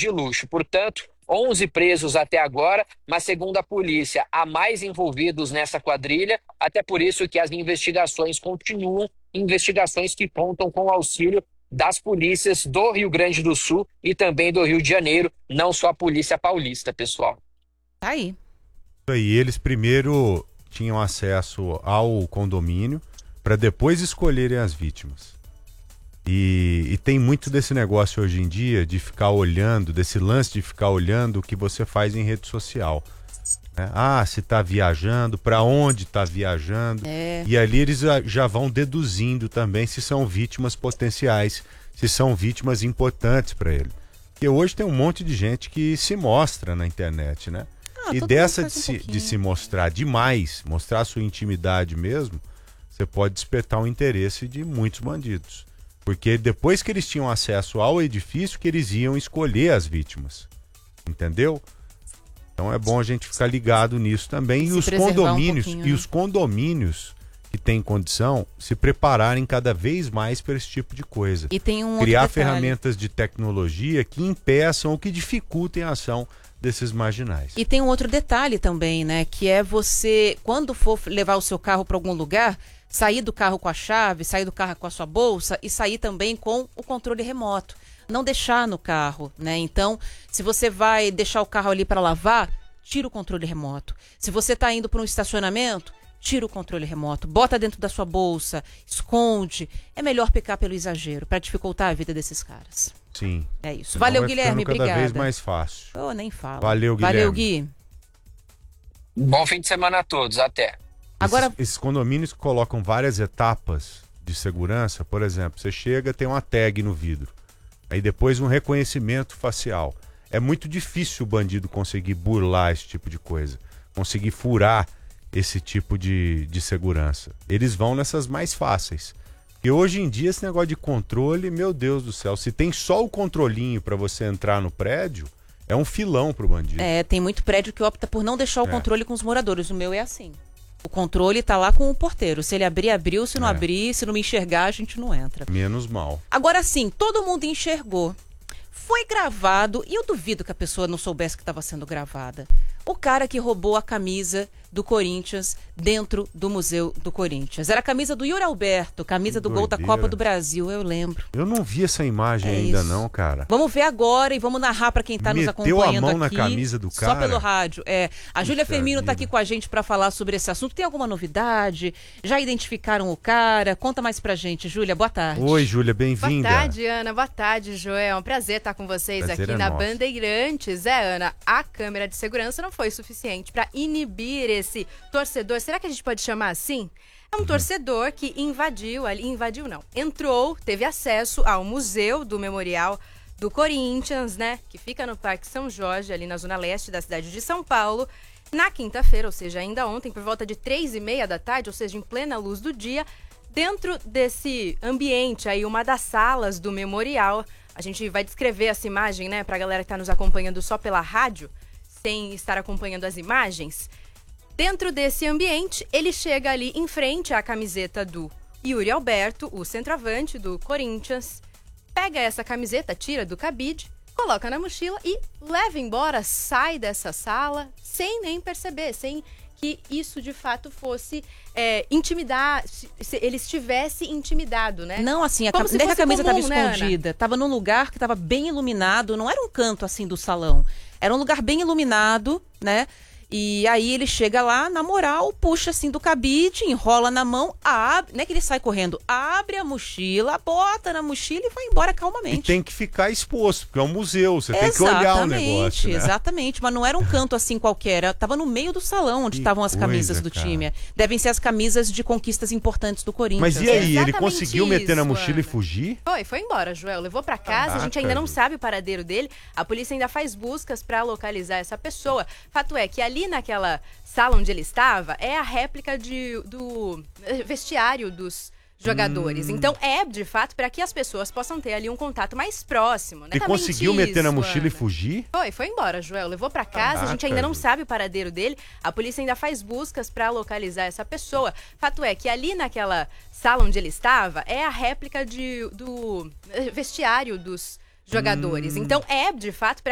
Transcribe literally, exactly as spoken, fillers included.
de luxo. Portanto, onze presos até agora, mas segundo a polícia, há mais envolvidos nessa quadrilha, até por isso que as investigações continuam, investigações que contam com o auxílio das polícias do Rio Grande do Sul e também do Rio de Janeiro, não só a polícia paulista, pessoal. Tá aí. E eles primeiro tinham acesso ao condomínio para depois escolherem as vítimas. E, e tem muito desse negócio hoje em dia de ficar olhando, desse lance de ficar olhando o que você faz em rede social. Né? Ah, se tá viajando, para onde tá viajando. É. E ali eles já, já vão deduzindo também se são vítimas potenciais, se são vítimas importantes para ele. Porque hoje tem um monte de gente que se mostra na internet, né? Ah, e todo dessa mundo de faz um se, de se mostrar demais, mostrar a sua intimidade mesmo, você pode despertar o interesse de muitos bandidos. Porque depois que eles tinham acesso ao edifício, que eles iam escolher as vítimas. Entendeu? Então é bom a gente ficar ligado nisso também. E, E se os preservar um condomínios, pouquinho, e né? os condomínios que têm condição, se prepararem cada vez mais para esse tipo de coisa. E tem um outro Criar detalhe. ferramentas de tecnologia que impeçam ou que dificultem a ação desses marginais. E tem um outro detalhe também, né? Que é você, quando for levar o seu carro para algum lugar, sair do carro com a chave, sair do carro com a sua bolsa e sair também com o controle remoto. Não deixar no carro, né? Então, se você vai deixar o carro ali para lavar, tira o controle remoto. Se você está indo para um estacionamento, tira o controle remoto. Bota dentro da sua bolsa, esconde. É melhor pecar pelo exagero, para dificultar a vida desses caras. Sim. É isso. Senão Valeu, vai Guilherme. ficando cada Obrigada. vez mais fácil. Oh, nem fala. Valeu, Guilherme. Valeu, Gui. Bom fim de semana a todos. Até. Agora, Esses, esses condomínios que colocam várias etapas de segurança, por exemplo, você chega, tem uma tag no vidro. Aí depois um reconhecimento facial. É muito difícil o bandido conseguir burlar esse tipo de coisa. Conseguir furar esse tipo de, de segurança. Eles vão nessas mais fáceis. E hoje em dia esse negócio de controle, meu Deus do céu, se tem só o controlinho para você entrar no prédio, é um filão pro bandido. é, tem muito prédio que opta por não deixar o É. controle com os moradores. O meu é assim. O controle tá lá com o porteiro. Se ele abrir, abriu. Se não É. abrir, se não me enxergar, a gente não entra. Menos mal. Agora sim, todo mundo enxergou. Foi gravado, e eu duvido que a pessoa não soubesse que estava sendo gravada. O cara que roubou a camisa do Corinthians dentro do Museu do Corinthians. Era a camisa do Yuri Alberto, camisa Que do gol da doideira. Copa do Brasil, eu lembro. Eu não vi essa imagem É ainda isso. não, cara. Vamos ver agora e vamos narrar para quem está nos Meteu a acompanhando mão na aqui. camisa do Só cara? pelo rádio. É. A Júlia Puxa Firmino está vida. aqui com a gente para falar sobre esse assunto. Tem alguma novidade? Já identificaram o cara? Conta mais pra gente, Júlia. Boa tarde. Oi, Júlia, Boa bem-vinda. tarde, Ana. Boa tarde, Joel. É um prazer estar com vocês Prazer aqui é na nosso. Bandeirantes. É, Ana, a câmera de segurança não foi suficiente para inibir esse torcedor. Será que a gente pode chamar assim? É um Uhum. torcedor que invadiu ali, invadiu não, entrou, teve acesso ao Museu do Memorial do Corinthians, né? Que fica no Parque São Jorge, ali na zona leste da cidade de São Paulo. Na quinta-feira, ou seja, ainda ontem, por volta de três e meia da tarde, ou seja, em plena luz do dia, dentro desse ambiente aí, uma das salas do memorial, a gente vai descrever essa imagem, né, pra galera que tá nos acompanhando só pela rádio, sem estar acompanhando as imagens. Dentro desse ambiente, ele chega ali em frente à camiseta do Yuri Alberto, o centroavante do Corinthians, pega essa camiseta, tira do cabide, coloca na mochila e leva embora, sai dessa sala sem nem perceber, sem que isso de fato fosse é, intimidar, se se ele estivesse intimidado, né? Não, assim, a, Como cam- se nem que a fosse camisa comum, estava né, Ana? escondida. Tava num lugar que estava bem iluminado. Não era um canto, assim, do salão. Era um lugar bem iluminado, né? E aí ele chega lá, na moral, puxa assim do cabide, enrola na mão, abre, não é que ele sai correndo, abre a mochila, bota na mochila e vai embora calmamente. E tem que ficar exposto, porque é um museu, você tem que olhar o negócio, né? Exatamente, mas não era um canto assim qualquer, era- tava no meio do salão onde Que estavam as coisa, camisas do cara. time. Devem ser as camisas de conquistas importantes do Corinthians. Mas e aí, ele Exatamente conseguiu meter na isso, mochila e Ana. fugir? Foi, foi embora, Joel. Levou pra casa, a gente ainda não Caraca, sabe o paradeiro dele. A polícia ainda faz buscas pra localizar essa pessoa. Fato é que ali naquela sala onde ele estava é a réplica de, do eh, vestiário dos jogadores. Hum. Então é, de fato, pra que as pessoas possam ter ali um contato mais próximo. Ele Netamente conseguiu meter na isso, mochila e Ana. fugir? Foi, foi embora, Joel. Levou pra casa, a gente Caraca, ainda não Ju. sabe o paradeiro dele. A polícia ainda faz buscas pra localizar essa pessoa. Fato é que ali naquela sala onde ele estava é a réplica de, do eh, vestiário dos jogadores. Hum. Então é, de fato, pra